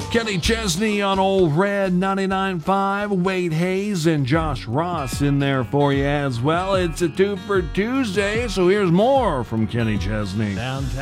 Kenny Chesney on Old Red 99.5. Wade Hayes and Josh Ross in there for you as well. It's a 2 for Tuesday, so here's more from Kenny Chesney. Downtown.